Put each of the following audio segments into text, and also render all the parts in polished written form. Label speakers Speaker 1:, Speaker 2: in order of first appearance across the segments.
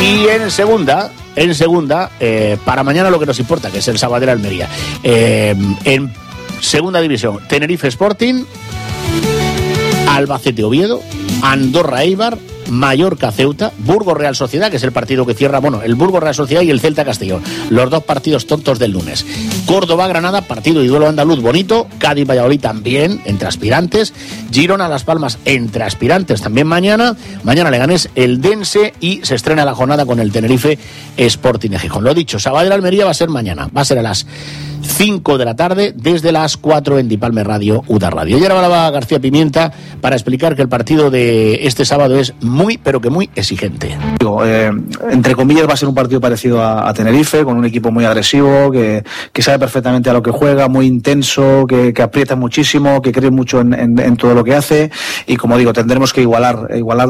Speaker 1: Y en segunda, para mañana lo que nos importa, que es el Sabadell Almería. En segunda división, Tenerife Sporting, Albacete Oviedo, Andorra Eibar, Mallorca Ceuta, Burgos Real Sociedad, que es el partido que cierra, el Burgos Real Sociedad y el Celta Castellón, los dos partidos tontos del lunes. Córdoba Granada, partido y duelo andaluz bonito. Cádiz Valladolid también entre aspirantes. Girona Las Palmas entre aspirantes también mañana. Mañana Leganés el Dense y se estrena la jornada con el Tenerife Sporting de Gijón. Lo dicho, Sabadell Almería va a ser mañana, va a ser a las 5 de la tarde, desde las 4 en Dipalme Radio, UDA Radio. Ayer hablaba García Pimienta para explicar que el partido de este sábado es muy, pero que muy exigente.
Speaker 2: Entre comillas va a ser un partido parecido a Tenerife, con un equipo muy agresivo, que sabe perfectamente a lo que juega, muy intenso, que aprieta muchísimo, que cree mucho en todo lo que hace, y como digo, tendremos que igualar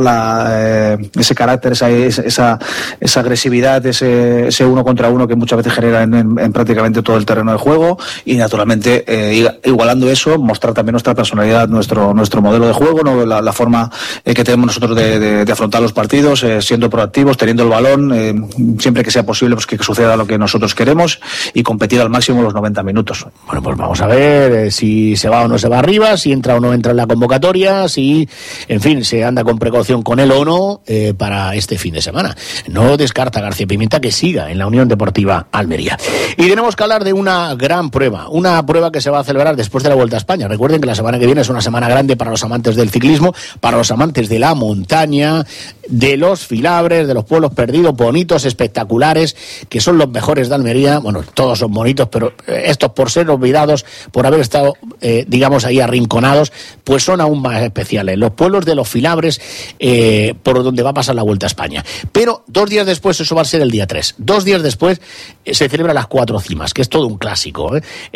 Speaker 2: ese carácter, esa agresividad, ese uno contra uno que muchas veces genera en prácticamente todo el terreno de juego, y naturalmente igualando eso, mostrar también nuestra personalidad, nuestro modelo de juego, ¿no? La forma que tenemos nosotros de afrontar los partidos, siendo proactivos, teniendo el balón, siempre que sea posible, pues que suceda lo que nosotros queremos, y competir al máximo los 90 minutos.
Speaker 1: Bueno, pues vamos a ver si se va o no se va arriba, si entra o no entra en la convocatoria, si, en fin, se anda con precaución con él o no para este fin de semana. No descarta García Pimienta que siga en la Unión Deportiva Almería. Y tenemos que hablar de una gran prueba, una prueba que se va a celebrar después de la Vuelta a España. Recuerden que la semana que viene es una semana grande para los amantes del ciclismo, para los amantes de la montaña, de los filabres, de los pueblos perdidos, bonitos, espectaculares, que son los mejores de Almería. Bueno, todos son bonitos, pero estos, por ser olvidados, por haber estado, digamos, ahí arrinconados, pues son aún más especiales. Los pueblos de los filabres, por donde va a pasar la Vuelta a España. Pero 2 días después, eso va a ser el día 3, 2 días después se celebra las 4 cimas, que es todo un clásico.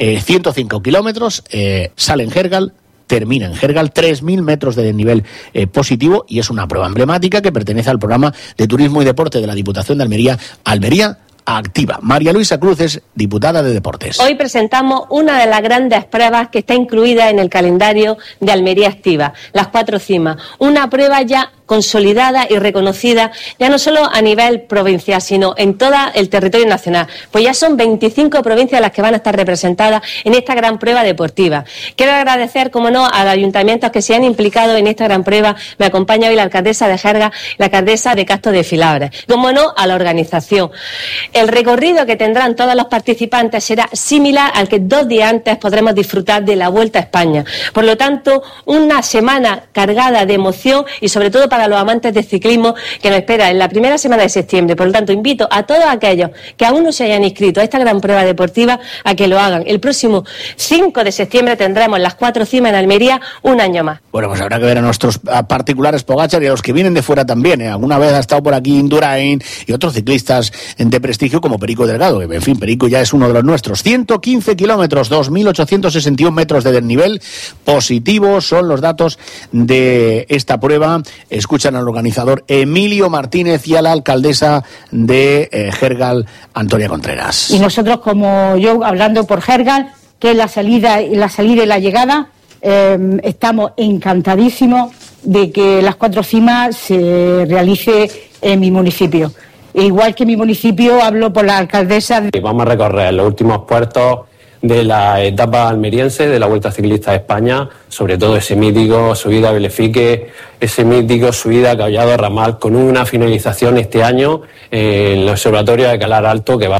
Speaker 1: 105 kilómetros, sale en Gergal, termina en Gergal, 3.000 metros de desnivel positivo, y es una prueba emblemática que pertenece al programa de Turismo y Deporte de la Diputación de Almería, Almería Activa. María Luisa Cruz es diputada de Deportes.
Speaker 3: Hoy presentamos una de las grandes pruebas que está incluida en el calendario de Almería Activa, las 4 cimas. Una prueba ya consolidada y reconocida, ya no solo a nivel provincial, sino en todo el territorio nacional. Pues ya son 25 provincias las que van a estar representadas en esta gran prueba deportiva. Quiero agradecer, como no, a los ayuntamientos que se han implicado en esta gran prueba. Me acompaña hoy la alcaldesa de Gerga, la alcaldesa de Castro de Filabres. Como no, a la organización. El recorrido que tendrán todos los participantes será similar al que 2 días antes podremos disfrutar de la Vuelta a España. Por lo tanto, una semana cargada de emoción y sobre todo para los amantes del ciclismo que nos espera en la primera semana de septiembre. Por lo tanto, invito a todos aquellos que aún no se hayan inscrito a esta gran prueba deportiva a que lo hagan. El próximo 5 de septiembre tendremos las 4 cimas en Almería, un año más.
Speaker 1: Bueno, pues habrá que ver a nuestros particulares Pogačar y a los que vienen de fuera también. Alguna vez ha estado por aquí Indurain y otros ciclistas de prestigio como Perico Delgado. En fin, Perico ya es uno de los nuestros. 115 kilómetros, 2.861 metros de desnivel positivo son los datos de esta prueba. Escuchan al organizador Emilio Martínez y a la alcaldesa de Gergal, Antonia Contreras.
Speaker 4: Y nosotros, como yo, hablando por Gergal, que es la salida y la llegada, estamos encantadísimos de que las 4 cimas se realice en mi municipio. E igual que mi municipio, hablo por la alcaldesa.
Speaker 5: Vamos a recorrer los últimos puertos de la etapa almeriense de la Vuelta Ciclista de España, sobre todo ese mítico subida a Belefique, ese mítico subida a Caballado Ramal, con una finalización este año en el Observatorio de Calar Alto, que va.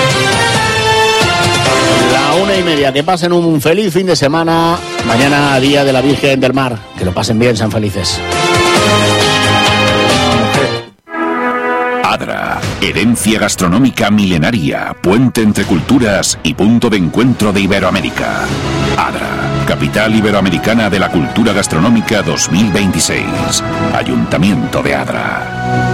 Speaker 1: 1:30, que pasen un feliz fin de semana. Mañana, Día de la Virgen del Mar. Que lo pasen bien, sean felices.
Speaker 6: Adra, herencia gastronómica milenaria, puente entre culturas y punto de encuentro de Iberoamérica. Adra, capital iberoamericana de la cultura gastronómica 2026. Ayuntamiento de Adra.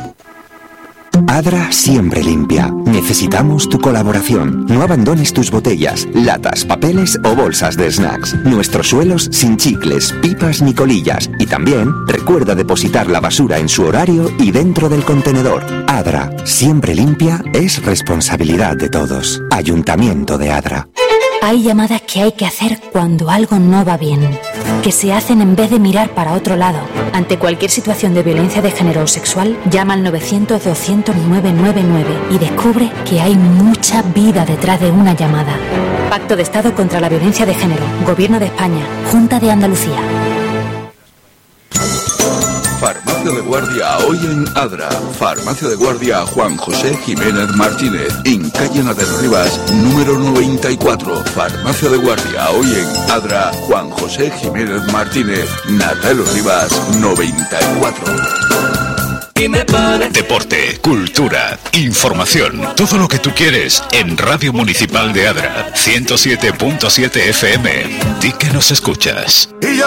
Speaker 7: Adra siempre limpia. Necesitamos tu colaboración. No abandones tus botellas, latas, papeles o bolsas de snacks. Nuestros suelos sin chicles, pipas ni colillas. Y también recuerda depositar la basura en su horario y dentro del contenedor. Adra, siempre limpia, es responsabilidad de todos. Ayuntamiento de Adra.
Speaker 8: Hay llamadas que hay que hacer cuando algo no va bien, que se hacen en vez de mirar para otro lado. Ante cualquier situación de violencia de género o sexual, llama al 900-200-999 y descubre que hay mucha vida detrás de una llamada. Pacto de Estado contra la Violencia de Género, Gobierno de España, Junta de Andalucía.
Speaker 9: Farmacia de Guardia hoy en Adra. Farmacia de Guardia Juan José Jiménez Martínez, en calle Natal Rivas, número 94. Farmacia de Guardia hoy en Adra Juan José Jiménez Martínez, Natal Rivas 94.
Speaker 6: Deporte, cultura, información, todo lo que tú quieres en Radio Municipal de Adra, 107.7 FM. Di que nos escuchas.